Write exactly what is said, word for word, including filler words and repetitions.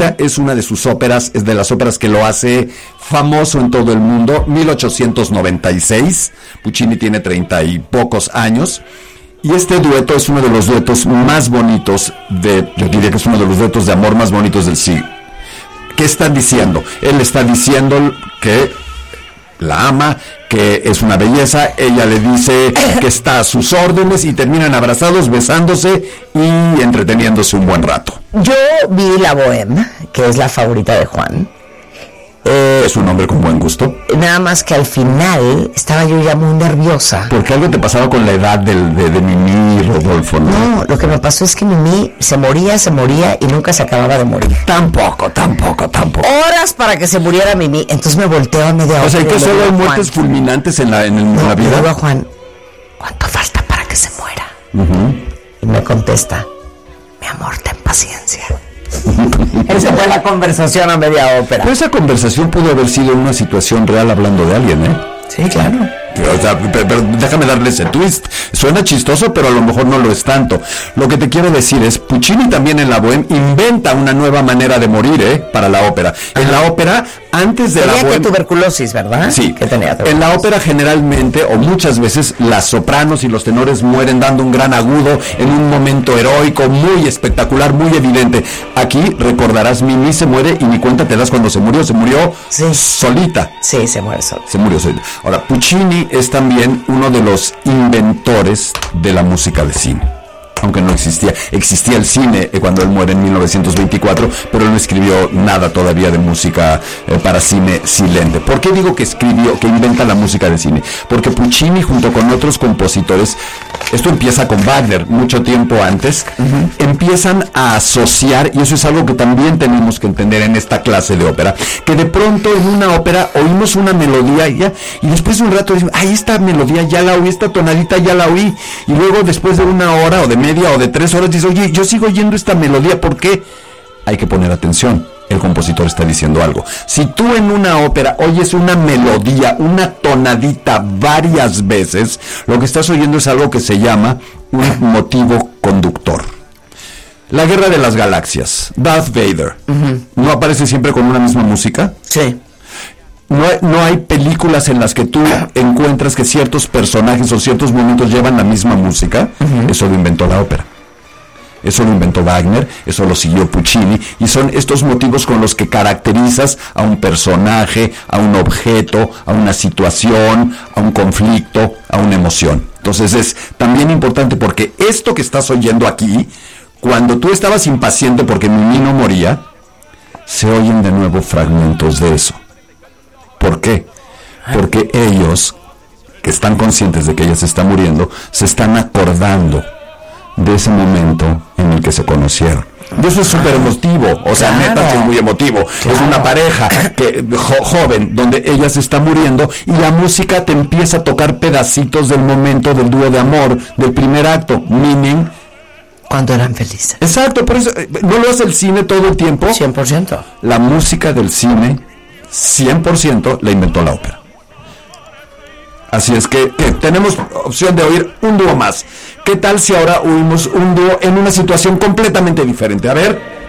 esta es una de sus óperas, es de las óperas que lo hace famoso en todo el mundo. mil ochocientos noventa y seis, Puccini tiene treinta y pocos años, y este dueto es uno de los duetos más bonitos de, yo diría que es uno de los duetos de amor más bonitos del siglo. ¿Qué están diciendo? Él está diciendo que la ama, que es una belleza, ella le dice que está a sus órdenes y terminan abrazados, besándose y entreteniéndose un buen rato. Yo vi La Bohème, que es la favorita de Juan. Eh, es un hombre con buen gusto. Nada más que al final estaba yo ya muy nerviosa. Porque algo te pasaba con la edad del, de, de Mimi y Rodolfo, ¿no? No, lo que me pasó es que Mimi se moría, se moría y nunca se acababa de morir. Tampoco, tampoco, tampoco. Horas para que se muriera Mimi. Entonces me volteo a media hora. O sea, que solo hay muertes Juan, fulminantes en la, en el, no, la vida. Le digo a Juan, ¿cuánto falta para que se muera? Uh-huh. Y me contesta, mi amor, ten paciencia. Esa fue la conversación a media ópera. Pero esa conversación pudo haber sido una situación real hablando de alguien, ¿eh? Sí, claro. Pero, o sea, pero, pero déjame darle ese twist. Suena chistoso, pero a lo mejor no lo es tanto. Lo que te quiero decir es, Puccini también en la Bohème inventa una nueva manera de morir, ¿eh? Para la ópera. Ajá. En la ópera, antes de tenía la Bohème... Tenía tuberculosis, ¿verdad? Sí. Que tenía tuberculosis. En la ópera generalmente, o muchas veces, las sopranos y los tenores mueren dando un gran agudo en un momento heroico, muy espectacular, muy evidente. Aquí, recordarás, Mimi se muere y ni cuenta te das cuando se murió. Se murió sí. solita. Sí, se muere sola. Se murió solita. Ahora, Puccini es también uno de los inventores de la música de cine. Aunque no existía, existía el cine eh, cuando él muere en mil novecientos veinticuatro, pero él no escribió nada todavía de música eh, para cine silente. ¿Por qué digo que escribió, que inventa la música de cine? Porque Puccini junto con otros compositores, esto empieza con Wagner, mucho tiempo antes, uh-huh. empiezan a asociar, y eso es algo que también tenemos que entender en esta clase de ópera, que de pronto en una ópera oímos una melodía y, ya, y después de un rato decimos, ay, esta melodía ya la oí, esta tonadita ya la oí, y luego después de una hora o de media o de tres horas dices, oye, yo sigo oyendo esta melodía, ¿por qué? Hay que poner atención, el compositor está diciendo algo. Si tú en una ópera oyes una melodía, una tonadita varias veces, lo que estás oyendo es algo que se llama un motivo conductor. La Guerra de las Galaxias, Darth Vader, uh-huh. ¿no aparece siempre con una misma música? Sí. No hay, no hay películas en las que tú encuentras que ciertos personajes o ciertos momentos llevan la misma música. Uh-huh. Eso lo inventó la ópera. Eso lo inventó Wagner, eso lo siguió Puccini, y son estos motivos con los que caracterizas a un personaje, a un objeto, a una situación, a un conflicto, a una emoción. Entonces es también importante porque esto que estás oyendo aquí, cuando tú estabas impaciente porque Mimi no moría, se oyen de nuevo fragmentos de eso. ¿Por qué? Porque ellos, que están conscientes de que ella se está muriendo, se están acordando de ese momento en el que se conocieron. Y eso es súper emotivo, o sea, claro. neta, es muy emotivo. Claro. Es una pareja que, jo, joven, donde ella se está muriendo y la música te empieza a tocar pedacitos del momento del dúo de amor, del primer acto, meaning... Cuando eran felices. Exacto, por eso, ¿no lo hace el cine todo el tiempo? cien por ciento. La música del cine, cien por ciento, la inventó la ópera. Así es que eh, tenemos opción de oír un dúo más. ¿Qué tal si ahora oímos un dúo en una situación completamente diferente? A ver...